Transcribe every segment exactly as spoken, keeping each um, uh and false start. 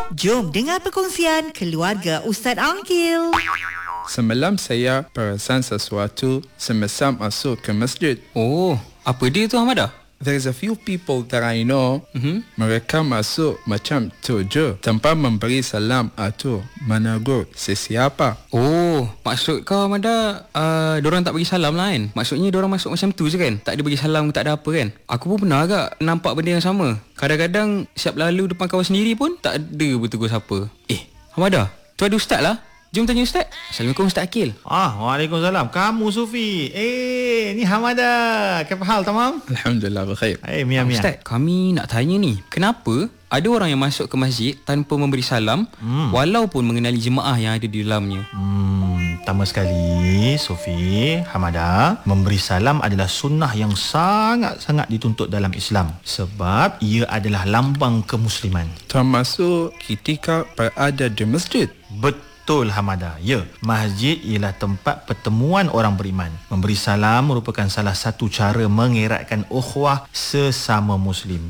Jom dengar perkongsian keluarga Ustaz Angkil. Semalam saya perasan sesuatu semasa masuk ke masjid. Oh, apa dia tu Hamadah? There's a few people that I know, mm-hmm. mereka masuk macam tu je, tanpa memberi salam atau menegur sesiapa. Oh, maksud kau Hamadah, uh, diorang tak bagi salam lah kan? Maksudnya diorang masuk macam tu je kan? Tak ada bagi salam, tak ada apa kan? Aku pun pernah agak nampak benda yang sama. Kadang-kadang siap lalu depan kawan sendiri pun tak ada bertegur siapa. Eh, Hamadah, tu ada ustaz lah. Jom tanya Ustaz. Assalamualaikum Ustaz Akil. Ah, Waalaikumsalam. Kamu Sufi. Eh, ni Hamadah. Kaifa hal, tamam? Alhamdulillah, berkhair. Eh, mia mia. Ustaz, kami nak tanya ni, kenapa ada orang yang masuk ke masjid tanpa memberi salam hmm. walaupun mengenali jemaah yang ada di dalamnya? Hmm, pertama sekali, Sufi, Hamadah, memberi salam adalah sunnah yang sangat-sangat dituntut dalam Islam sebab ia adalah lambang kemusliman. Termasuk ketika berada di masjid. Betul. Betul Hamadah. Ya, masjid ialah tempat pertemuan orang beriman. Memberi salam merupakan salah satu cara mengeratkan ukhuwah sesama Muslim.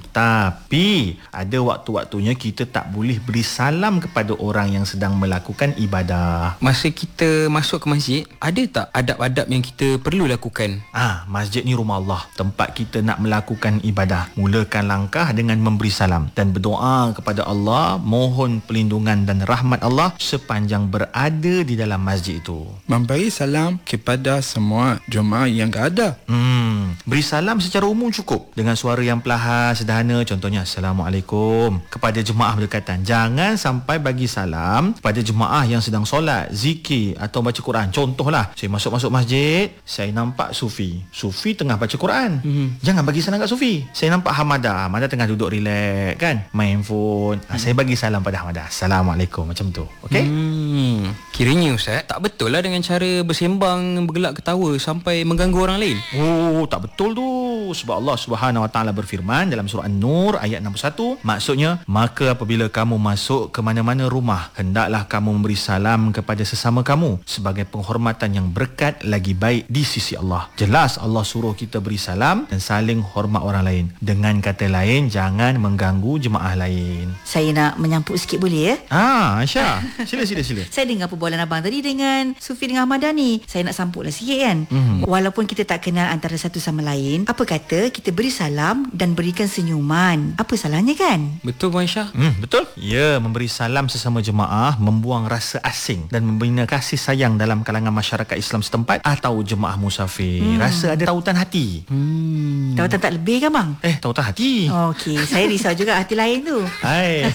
Tapi ada waktu-waktunya kita tak boleh beri salam kepada orang yang sedang melakukan ibadah. Masa kita masuk ke masjid, ada tak adab-adab yang kita perlu lakukan? Ah, masjid ni rumah Allah, tempat kita nak melakukan ibadah. Mulakan langkah dengan memberi salam dan berdoa kepada Allah, mohon perlindungan dan rahmat Allah sepanjang berada di dalam masjid itu. Memberi salam kepada semua jemaah yang ada. Hmm, beri salam secara umum cukup dengan suara yang perlahan, sederhana. Contohnya Assalamualaikum kepada jemaah berdekatan. Jangan sampai bagi salam kepada jemaah yang sedang solat, zikir atau baca Quran. Contohlah, saya masuk-masuk masjid, saya nampak Sufi. Sufi tengah baca Quran. Hmm. Jangan bagi salam kat Sufi. Saya nampak Hamadah. Hamadah tengah duduk relax kan, main phone. Hmm. Saya bagi salam pada Hamadah. Assalamualaikum, macam tu. Okey? Hmm. Hmm, kiranya Ustaz, tak betul lah dengan cara bersembang, bergelak ketawa sampai mengganggu orang lain. Oh, tak betul tu. Sebab Allah Subhanahu Wa Taala berfirman dalam surah An-Nur ayat enam puluh satu, maksudnya, maka apabila kamu masuk ke mana-mana rumah, hendaklah kamu memberi salam kepada sesama kamu sebagai penghormatan yang berkat lagi baik di sisi Allah. Jelas Allah suruh kita beri salam dan saling hormat orang lain. Dengan kata lain, jangan mengganggu jemaah lain. Saya nak menyampuk sikit boleh ya? Ah, Aisyah, sila sila sila. Saya dengar perbualan abang tadi dengan Sufi dengan Hamadah ni. Saya nak sampuklah sikit kan. Mm-hmm. Walaupun kita tak kenal antara satu sama lain, apa kata kita beri salam dan berikan senyuman. Apa salahnya kan? Betul Puan Aisyah? Hmm, betul. Ya, memberi salam sesama jemaah membuang rasa asing dan membina kasih sayang dalam kalangan masyarakat Islam setempat atau jemaah musafir. Hmm. Rasa ada tautan hati. Hmm. Tautan tak lebih kan bang? Eh, tautan hati. Okey, saya risau juga hati lain tu. Hai.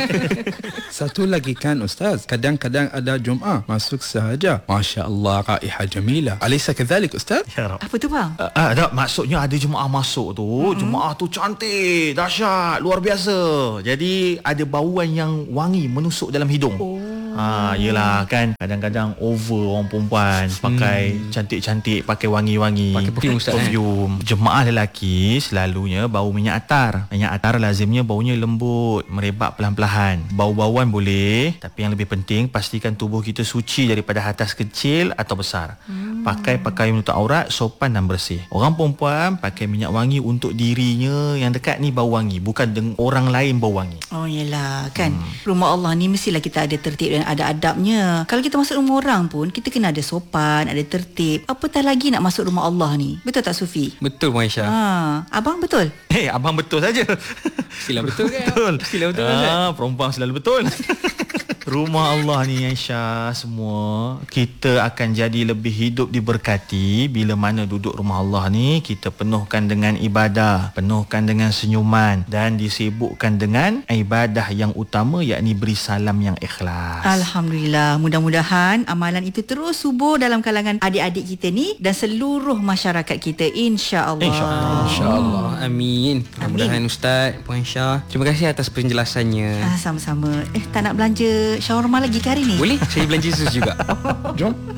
Satu lagi kan Ustaz, kadang-kadang ada Jumaah masuk sahaja, Masya Allah, raihah jamilah. Alaysa kadhalik Ustaz? Ya Rab. Apa tu bang? Uh, uh, tak, maksudnya ada jemaah masuk tu, mm-hmm. jemaah tu cantik, dahsyat, luar biasa. Jadi ada bauan yang wangi menusuk dalam hidung. Oh. Ha, yelah kan, kadang-kadang over orang perempuan pakai hmm. cantik-cantik, pakai wangi-wangi, pakai perfume, perfume. Eh? Jemaah lelaki selalunya bau minyak atar. Minyak atar lazimnya baunya lembut, merebak pelan-pelan. Bau-bauan boleh, tapi yang lebih penting pastikan tubuh kita suci daripada hadas kecil atau besar. Hmm. Pakai pakaian menutup aurat, sopan dan bersih. Orang perempuan pakai minyak wangi untuk dirinya yang dekat ni bau wangi, bukan dengan orang lain bau wangi. Oh yelah kan, hmm. rumah Allah ni mestilah kita ada tertib dan ada adabnya. Kalau kita masuk rumah orang pun, kita kena ada sopan, ada tertib. Apatah lagi nak masuk rumah Allah ni. Betul tak Sufi? Betul Puan Aisyah. Ha, abang betul? Eh, hey, abang betul saja. Sila betul kan? Betul. Sila betul. Ah, perempuan selalu betul. Rumah Allah ni Aisyah, semua kita akan jadi lebih hidup diberkati bila mana duduk rumah Allah ni kita penuhkan dengan ibadah, penuhkan dengan senyuman dan disibukkan dengan ibadah yang utama, yakni beri salam yang ikhlas. Alhamdulillah, mudah-mudahan amalan itu terus subur dalam kalangan adik-adik kita ni dan seluruh masyarakat kita, insya-Allah. Insya-Allah. Insya-Allah. Amin. Mudah-mudahan Ustaz, Puan Aisyah, terima kasih atas penjelasannya. Ah, sama-sama. Eh, tak nak belanja shawarma lagi ke hari ni? Boleh, saya belanja sus juga. Jom.